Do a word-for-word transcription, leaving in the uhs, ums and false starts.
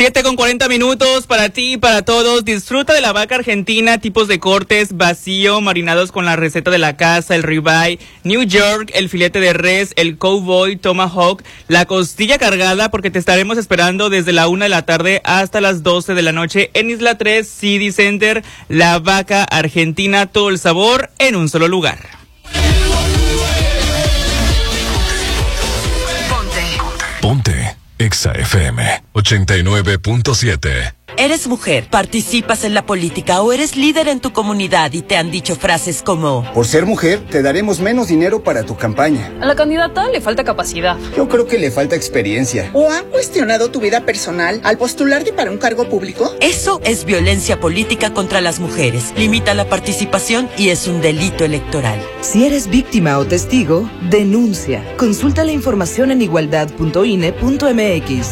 siete con cuarenta minutos para ti y para todos. Disfruta de la vaca argentina, tipos de cortes, vacío, marinados con la receta de la casa, el ribeye, New York, el filete de res, el cowboy, tomahawk, la costilla cargada, porque te estaremos esperando desde la una de la tarde hasta las doce de la noche en Isla tres City Center. La vaca argentina, todo el sabor en un solo lugar. Ponte Exa F M ochenta y nueve punto siete. ¿Eres mujer, participas en la política o eres líder en tu comunidad y te han dicho frases como: por ser mujer, te daremos menos dinero para tu campaña? A la candidata le falta capacidad. Yo creo que le falta experiencia. ¿O han cuestionado tu vida personal al postularte para un cargo público? Eso es violencia política contra las mujeres. Limita la participación y es un delito electoral. Si eres víctima o testigo, denuncia. Consulta la información en igualdad punto ine punto m x.